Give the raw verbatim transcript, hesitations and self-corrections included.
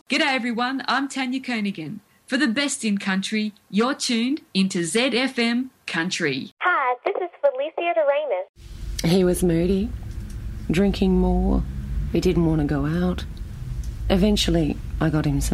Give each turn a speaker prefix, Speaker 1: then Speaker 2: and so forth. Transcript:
Speaker 1: G'day everyone, I'm Tanya Konigan. For the best in country, you're tuned into Z F M Country.
Speaker 2: Hi, this is Felicia Doremus.
Speaker 3: He was moody, drinking more. He didn't want to go out. Eventually, I got him some